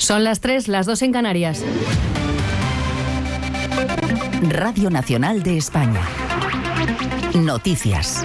Son las 3, las 2 en Canarias. Radio Nacional de España. Noticias.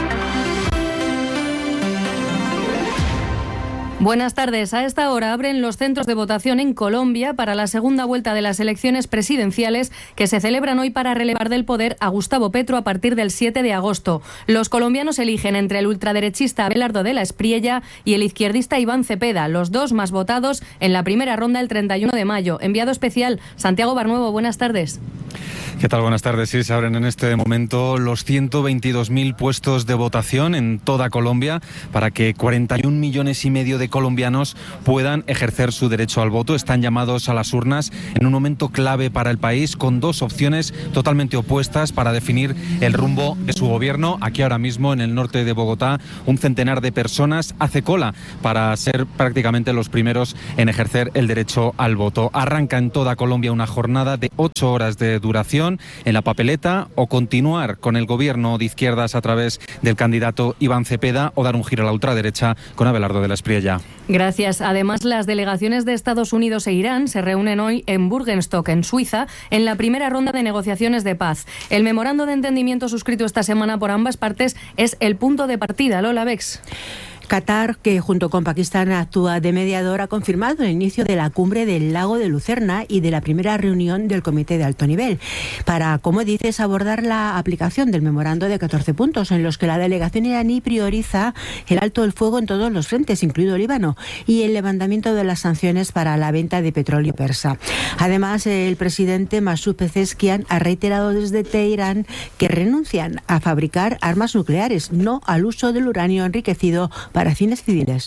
Buenas tardes. A esta hora abren los centros de votación en Colombia para la segunda vuelta de las elecciones presidenciales que se celebran hoy para relevar del poder a Gustavo Petro a partir del 7 de agosto. Los colombianos eligen entre el ultraderechista Abelardo de la Espriella y el izquierdista Iván Cepeda, los dos más votados en la primera ronda el 31 de mayo. Enviado especial, Santiago Barnuevo, buenas tardes. ¿Qué tal? Buenas tardes. Sí, se abren en este momento los 122.000 puestos de votación en toda Colombia para que 41 millones y medio de colombianos puedan ejercer su derecho al voto. Están llamados a las urnas en un momento clave para el país, con dos opciones totalmente opuestas para definir el rumbo de su gobierno. Aquí ahora mismo, en el norte de Bogotá, un centenar de personas hace cola para ser prácticamente los primeros en ejercer el derecho al voto. Arranca en toda Colombia una jornada de 8 horas de duración en la papeleta, o continuar con el gobierno de izquierdas a través del candidato Iván Cepeda, o dar un giro a la ultraderecha con Abelardo de la Espriella. Gracias. Además, las delegaciones de Estados Unidos e Irán se reúnen hoy en Bürgenstock, en Suiza, en la primera ronda de negociaciones de paz. El memorando de entendimiento suscrito esta semana por ambas partes es el punto de partida. Lola Bex. Qatar, que junto con Pakistán actúa de mediador, ha confirmado el inicio de la cumbre del Lago de Lucerna y de la primera reunión del Comité de Alto Nivel para, como dices, abordar la aplicación del memorando de 14 puntos en los que la delegación iraní prioriza el alto el fuego en todos los frentes, incluido Líbano, y el levantamiento de las sanciones para la venta de petróleo persa. Además, el presidente Masoud Pezeshkian ha reiterado desde Teherán que renuncian a fabricar armas nucleares, no al uso del uranio enriquecido para fines civiles.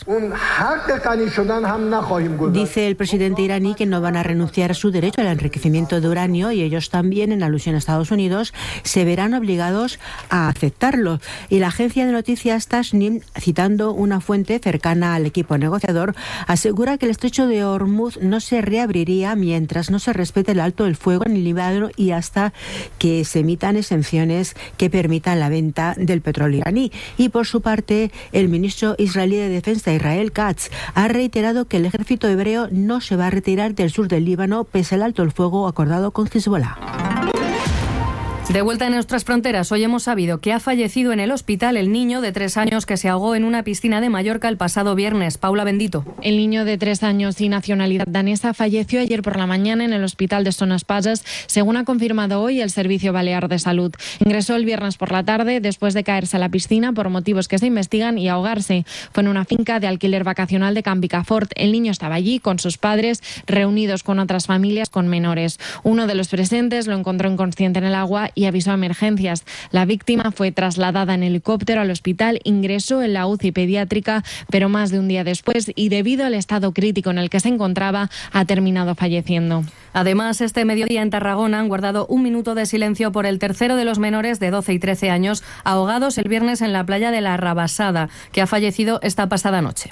Dice el presidente iraní que no van a renunciar a su derecho al enriquecimiento de uranio, y ellos también, en alusión a Estados Unidos, se verán obligados a aceptarlo. Y la agencia de noticias Tasnim, citando una fuente cercana al equipo negociador, asegura que el estrecho de Hormuz no se reabriría mientras no se respete el alto el fuego en el Líbano y hasta que se emitan exenciones que permitan la venta del petróleo iraní. Y por su parte, el ministro israelí de Defensa, Israel Katz, ha reiterado que el ejército hebreo no se va a retirar del sur del Líbano pese al alto el fuego acordado con Hezbollah. De vuelta en nuestras fronteras, hoy hemos sabido que ha fallecido en el hospital el niño de 3 años que se ahogó en una piscina de Mallorca el pasado viernes. Paula Bendito. El niño de 3 años y nacionalidad danesa falleció ayer por la mañana en el hospital de Son Espases, según ha confirmado hoy el Servicio Balear de Salud. Ingresó el viernes por la tarde después de caerse a la piscina por motivos que se investigan y ahogarse. Fue en una finca de alquiler vacacional de Can Picafort. El niño estaba allí con sus padres, reunidos con otras familias con menores. Uno de los presentes lo encontró inconsciente en el agua y avisó a emergencias. La víctima fue trasladada en helicóptero al hospital, ingresó en la UCI pediátrica, pero más de un día después, y debido al estado crítico en el que se encontraba, ha terminado falleciendo. Además, este mediodía en Tarragona han guardado un minuto de silencio por el tercero de los menores de 12 y 13 años ahogados el viernes en la playa de la Rabasada, que ha fallecido esta pasada noche.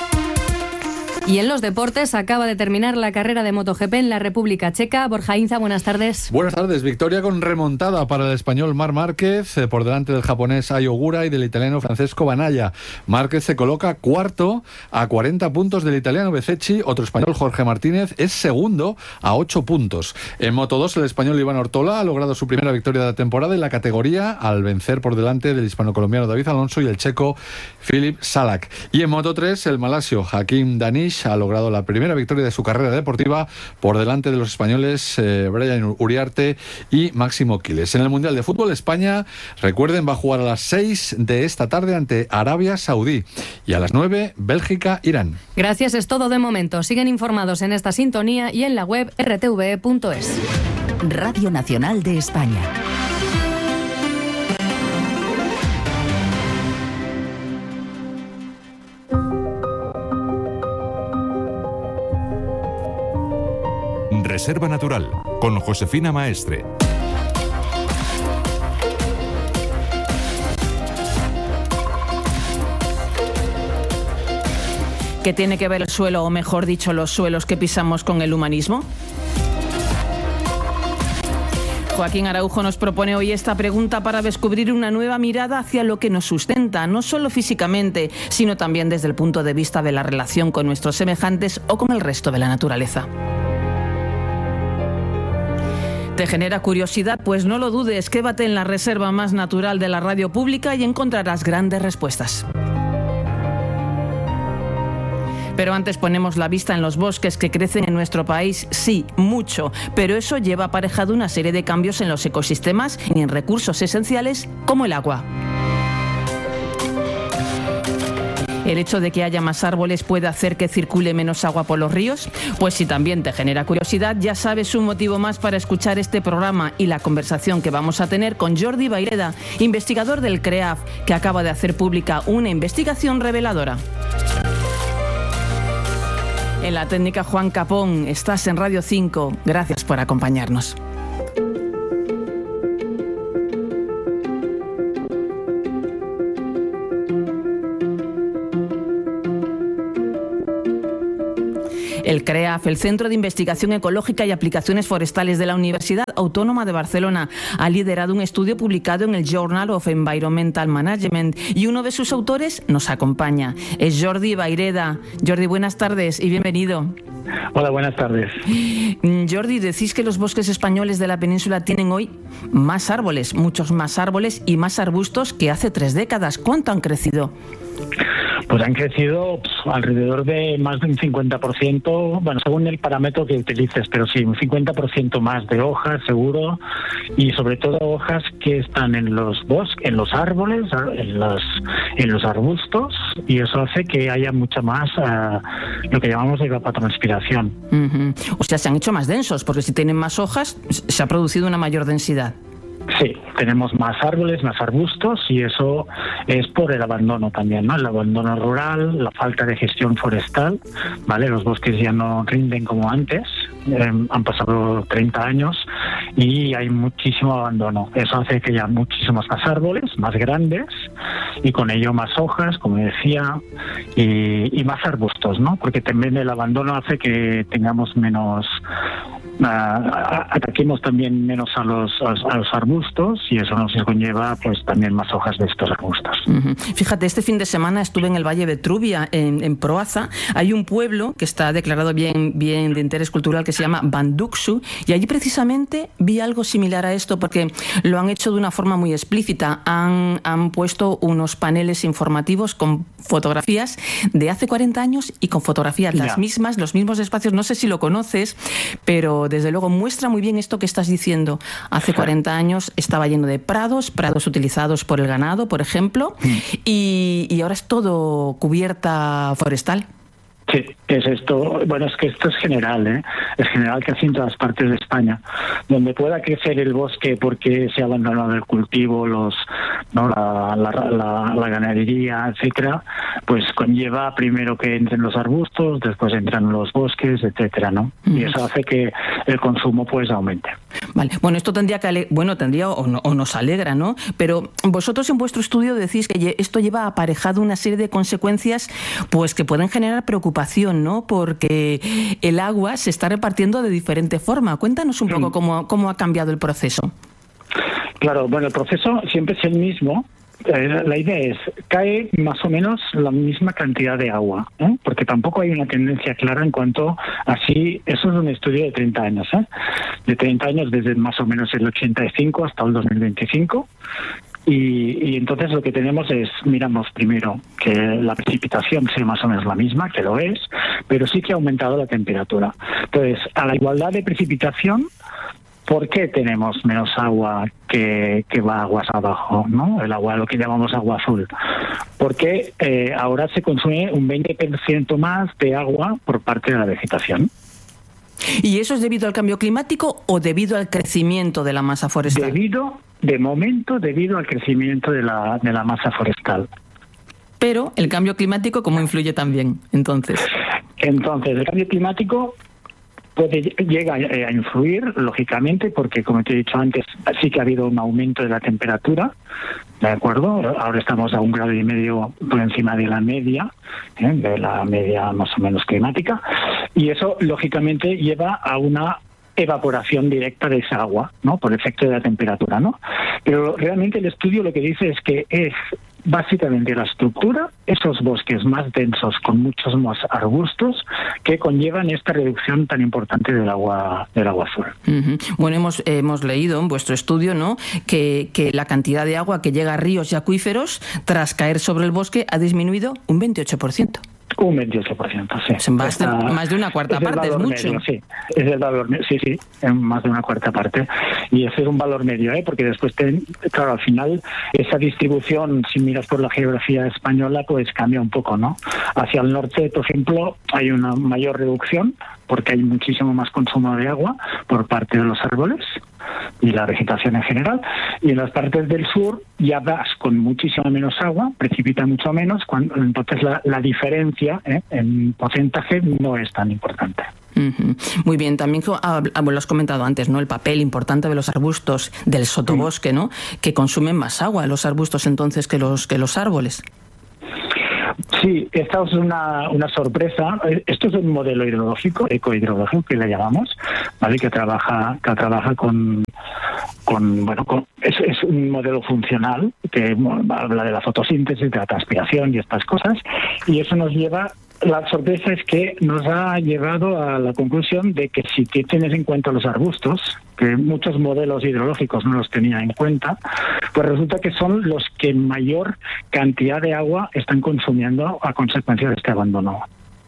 Y en los deportes, acaba de terminar la carrera de MotoGP en la República Checa. Borja Inza, buenas tardes. Buenas tardes. Victoria con remontada para el español Marc Márquez, por delante del japonés Ai Ogura y del italiano Francesco Banaya. Márquez se coloca cuarto a 40 puntos del italiano Bezzecchi. Otro español, Jorge Martínez, es segundo a 8 puntos. En Moto2, el español Iván Ortola ha logrado su primera victoria de la temporada en la categoría al vencer por delante del hispano-colombiano David Alonso y el checo Filip Salak. Y en Moto3, el malasio Hakim Danish ha logrado la primera victoria de su carrera deportiva por delante de los españoles Brian Uriarte y Máximo Quiles. En el Mundial de Fútbol, España, recuerden, va a jugar a las 6 de esta tarde ante Arabia Saudí y a las 9, Bélgica, Irán. Gracias, es todo de momento. Siguen informados en esta sintonía y en la web rtve.es. Radio Nacional de España. Reserva Natural, con Josefina Maestre. ¿Qué tiene que ver el suelo, o mejor dicho, los suelos que pisamos con el humanismo? Joaquín Araujo nos propone hoy esta pregunta para descubrir una nueva mirada hacia lo que nos sustenta, no solo físicamente, sino también desde el punto de vista de la relación con nuestros semejantes o con el resto de la naturaleza. ¿Te genera curiosidad? Pues no lo dudes, quédate en la reserva más natural de la radio pública y encontrarás grandes respuestas. Pero antes ponemos la vista en los bosques que crecen en nuestro país, sí, mucho, pero eso lleva aparejado una serie de cambios en los ecosistemas y en recursos esenciales como el agua. ¿El hecho de que haya más árboles puede hacer que circule menos agua por los ríos? Pues si también te genera curiosidad, ya sabes un motivo más para escuchar este programa y la conversación que vamos a tener con Jordi Bayreda, investigador del CREAF, que acaba de hacer pública una investigación reveladora. En la técnica Juan Capón, estás en Radio 5. Gracias por acompañarnos. El CREAF, el Centro de Investigación Ecológica y Aplicaciones Forestales de la Universidad Autónoma de Barcelona, ha liderado un estudio publicado en el Journal of Environmental Management y uno de sus autores nos acompaña. Es Jordi Bayreda. Jordi, buenas tardes y bienvenido. Hola, buenas tardes. Jordi, decís que los bosques españoles de la península tienen hoy más árboles, muchos más árboles y más arbustos que hace 3 décadas. ¿Cuánto han crecido? Pues han crecido alrededor de más de un 50%, bueno, según el parámetro que utilices, pero sí, un 50% más de hojas, seguro, y sobre todo hojas que están en los bosques, en los árboles, en los arbustos, y eso hace que haya mucha más, lo que llamamos evapotranspiración. O sea, se han hecho más densos, porque si tienen más hojas, se ha producido una mayor densidad. Sí, tenemos más árboles, más arbustos y eso es por el abandono también, ¿no? El abandono rural, la falta de gestión forestal, ¿vale? Los bosques ya no rinden como antes, han pasado 30 años y hay muchísimo abandono. Eso hace que haya muchísimos más árboles, más grandes y con ello más hojas, como decía, y más arbustos, ¿no? Porque también el abandono hace que tengamos menos... ataquemos también menos a los arbustos y eso nos conlleva pues también más hojas de estos arbustos. Fíjate, este fin de semana estuve en el Valle de Trubia, en Proaza. Hay un pueblo que está declarado bien de interés cultural que se llama Banduxu y allí precisamente vi algo similar a esto porque lo han hecho de una forma muy explícita. Han puesto unos paneles informativos con fotografías de hace 40 años y con fotografías las mismas, los mismos espacios. No sé si lo conoces, pero desde luego muestra muy bien esto que estás diciendo. Hace 40 años estaba lleno de prados utilizados por el ganado, por ejemplo, y ahora es todo cubierta forestal. Sí, es esto. Bueno, es que esto es general, ¿eh? Es general casi en todas partes de España. Donde pueda crecer el bosque porque se ha abandonado el cultivo, la ganadería, etcétera, pues conlleva primero que entren los arbustos, después entran los bosques, etcétera, ¿no? Y eso hace que el consumo pues aumente. Vale. Bueno, esto tendría o nos alegra, ¿no? Pero vosotros en vuestro estudio decís que esto lleva aparejado una serie de consecuencias pues que pueden generar preocupación, ¿no? Porque el agua se está repartiendo de diferente forma. Cuéntanos un poco cómo ha cambiado el proceso. Claro, bueno, el proceso siempre es el mismo. La idea es, cae más o menos la misma cantidad de agua, ¿eh? Porque tampoco hay una tendencia clara en cuanto así, eso es un estudio de 30 años, ¿eh? De 30 años desde más o menos el 85 hasta el 2025. Y entonces lo que tenemos es, miramos primero que la precipitación sea más o menos la misma, que lo es, pero sí que ha aumentado la temperatura. Entonces, a la igualdad de precipitación, ¿por qué tenemos menos agua que va aguas abajo, ¿no? El agua, lo que llamamos agua azul. Porque ahora se consume un 20% más de agua por parte de la vegetación. ¿Y eso es debido al cambio climático o debido al crecimiento de la masa forestal? De momento, debido al crecimiento de la masa forestal. Pero el cambio climático, ¿cómo influye también, entonces? Entonces, el cambio climático llega a influir, lógicamente, porque, como te he dicho antes, sí que ha habido un aumento de la temperatura, ¿de acuerdo? Ahora estamos a 1,5 grados por encima de la media más o menos climática, y eso, lógicamente, lleva a una evaporación directa de esa agua, ¿no? Por efecto de la temperatura, ¿no? Pero realmente el estudio lo que dice es que es básicamente la estructura, esos bosques más densos con muchos más arbustos que conllevan esta reducción tan importante del agua azul. Bueno, hemos leído en vuestro estudio, ¿no?, que la cantidad de agua que llega a ríos y acuíferos tras caer sobre el bosque ha disminuido un 28%. Un 28%, sí. Es más de una cuarta parte, es mucho. Medio, sí, es el valor medio, sí, más de una cuarta parte. Y ese es un valor medio, porque después, claro, al final, esa distribución, si miras por la geografía española, pues cambia un poco, ¿no? Hacia el norte, por ejemplo, hay una mayor reducción, porque hay muchísimo más consumo de agua por parte de los árboles y la vegetación en general, y en las partes del sur ya vas con muchísima menos agua, precipita mucho menos, entonces la diferencia en porcentaje no es tan importante. Muy bien, también lo has comentado antes, ¿no?, el papel importante de los arbustos del sotobosque, ¿no?, que consumen más agua los arbustos entonces que los árboles. Sí, esta es una sorpresa. Esto es un modelo hidrológico, ecohidrológico, que le llamamos, ¿vale? Que trabaja con es un modelo funcional que habla de la fotosíntesis, de la transpiración y estas cosas, y eso nos lleva. La sorpresa es que nos ha llevado a la conclusión de que si tienes en cuenta los arbustos, que muchos modelos hidrológicos no los tenían en cuenta, pues resulta que son los que mayor cantidad de agua están consumiendo a consecuencia de este abandono.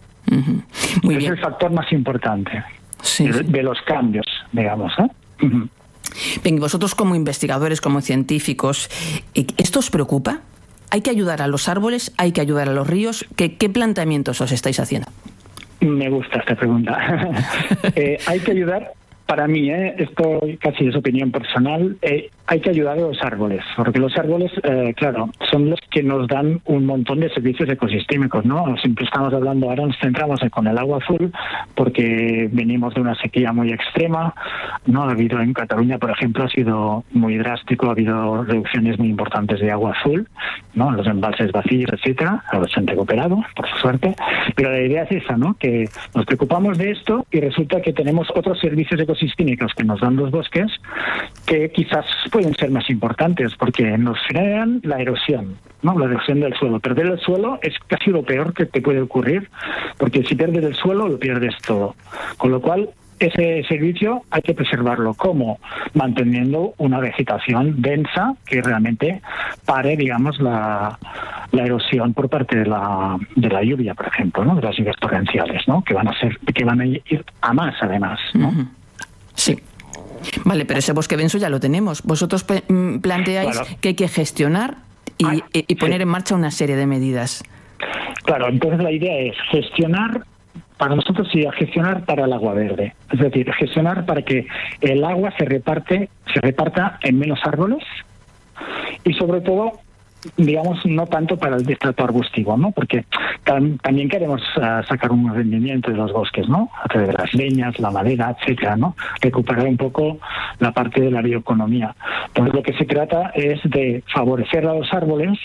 Muy es bien. el factor más importante de los cambios, digamos. Bien, vosotros como investigadores, como científicos, ¿esto os preocupa? ¿Hay que ayudar a los árboles? ¿Hay que ayudar a los ríos? ¿Qué planteamientos os estáis haciendo? Me gusta esta pregunta. Hay que ayudar, para mí, esto casi es opinión personal, hay que ayudar a los árboles, porque los árboles, claro, son los que nos dan un montón de servicios ecosistémicos, ¿no? Siempre estamos hablando, ahora nos centramos con el agua azul, porque venimos de una sequía muy extrema, ¿no? Ha habido en Cataluña, por ejemplo, ha sido muy drástico, ha habido reducciones muy importantes de agua azul, ¿no? Los embalses vacíos, etcétera, ahora se han recuperado, por suerte, pero la idea es esa, ¿no? Que nos preocupamos de esto y resulta que tenemos otros servicios ecosistémicos que nos dan los bosques que quizás pueden ser más importantes porque nos frenan la erosión, ¿no? La erosión del suelo. Perder el suelo es casi lo peor que te puede ocurrir, porque si pierdes el suelo lo pierdes todo. Con lo cual, ese servicio hay que preservarlo. ¿Cómo? Manteniendo una vegetación densa que realmente pare, digamos, la erosión por parte de la lluvia, por ejemplo, ¿no? De las lluvias torrenciales, ¿no? Que van a ir a más, además, ¿no? Sí. Vale, pero ese bosque denso ya lo tenemos. Vosotros planteáis que hay que gestionar y poner en marcha una serie de medidas. Claro, entonces la idea es gestionar, para nosotros sí, gestionar para el agua verde. Es decir, gestionar para que el agua se reparta en menos árboles y sobre todo, digamos, no tanto para el estrato arbustivo, ¿no? Porque también queremos sacar un rendimiento de los bosques, ¿no? A través de las leñas, la madera, etcétera, ¿no? Recuperar un poco la parte de la bioeconomía. Entonces lo que se trata es de favorecer a los árboles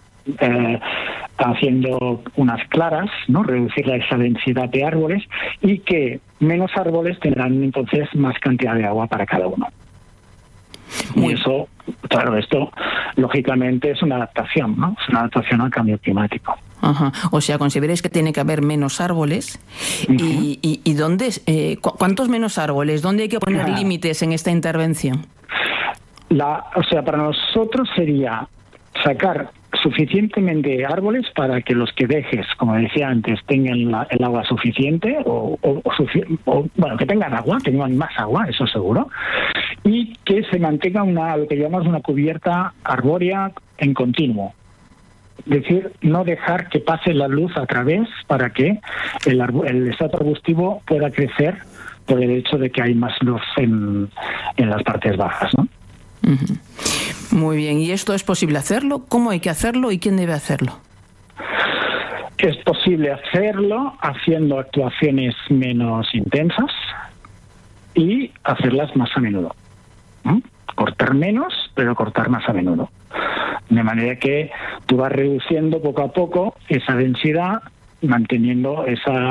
haciendo unas claras, ¿no? Reducir esa densidad de árboles y que menos árboles tendrán entonces más cantidad de agua para cada uno. Y eso, claro, esto lógicamente es una adaptación, ¿no? Es una adaptación al cambio climático. Ajá. O sea, consideráis que tiene que haber menos árboles. ¿Y dónde? ¿Cuántos menos árboles? ¿Dónde hay que poner límites en esta intervención? O sea, para nosotros sería sacar suficientemente árboles para que los que dejes, como decía antes, tengan el agua suficiente o bueno, que tengan más agua, eso seguro, y que se mantenga lo que llamamos una cubierta arbórea en continuo. Es decir, no dejar que pase la luz a través para que el estrato arbustivo pueda crecer por el hecho de que hay más luz en las partes bajas, ¿no? Muy bien, ¿y esto es posible hacerlo? ¿Cómo hay que hacerlo y quién debe hacerlo? Es posible hacerlo haciendo actuaciones menos intensas y hacerlas más a menudo. Cortar menos, pero cortar más a menudo. De manera que tú vas reduciendo poco a poco esa densidad, manteniendo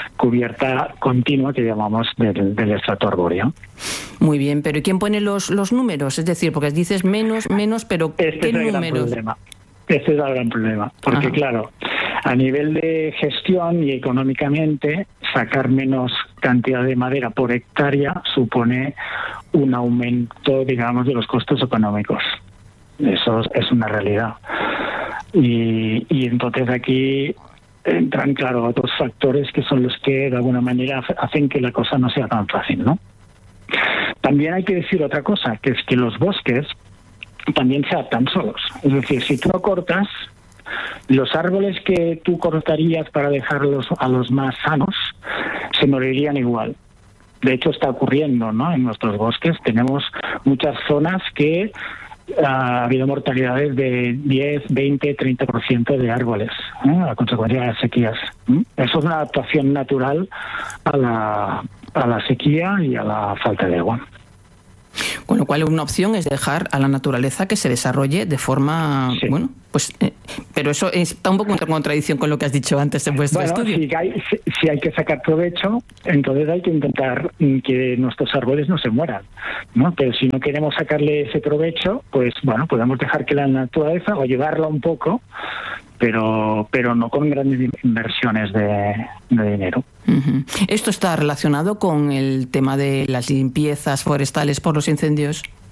cubierta continua que llamamos del estrato arbóreo. Muy bien, pero ¿y quién pone los números? Es decir, porque dices menos, pero ¿qué números? Este es el gran problema, porque claro, a nivel de gestión y económicamente, sacar menos cantidad de madera por hectárea supone un aumento, digamos, de los costos económicos. Eso es una realidad. Y entonces aquí entran, claro, otros factores que son los que de alguna manera hacen que la cosa no sea tan fácil, ¿no? También hay que decir otra cosa, que es que los bosques también se adaptan solos. Es decir, si tú no cortas, los árboles que tú cortarías para dejarlos a los más sanos se morirían igual. De hecho, está ocurriendo, ¿no? En nuestros bosques tenemos muchas zonas que ha habido mortalidades de 10, 20, 30% de árboles, a consecuencia de las sequías. Eso es una adaptación natural a la sequía y a la falta de agua. Con lo cual, una opción es dejar a la naturaleza que se desarrolle de forma, pero eso está un poco en contradicción con lo que has dicho antes en vuestro estudio. Si hay que sacar provecho, entonces hay que intentar que nuestros árboles no se mueran, ¿no? Pero si no queremos sacarle ese provecho, pues podemos dejar que la naturaleza o ayudarla un poco, pero no con grandes inversiones de dinero. ¿Esto está relacionado con el tema de las limpiezas forestales por los incendios?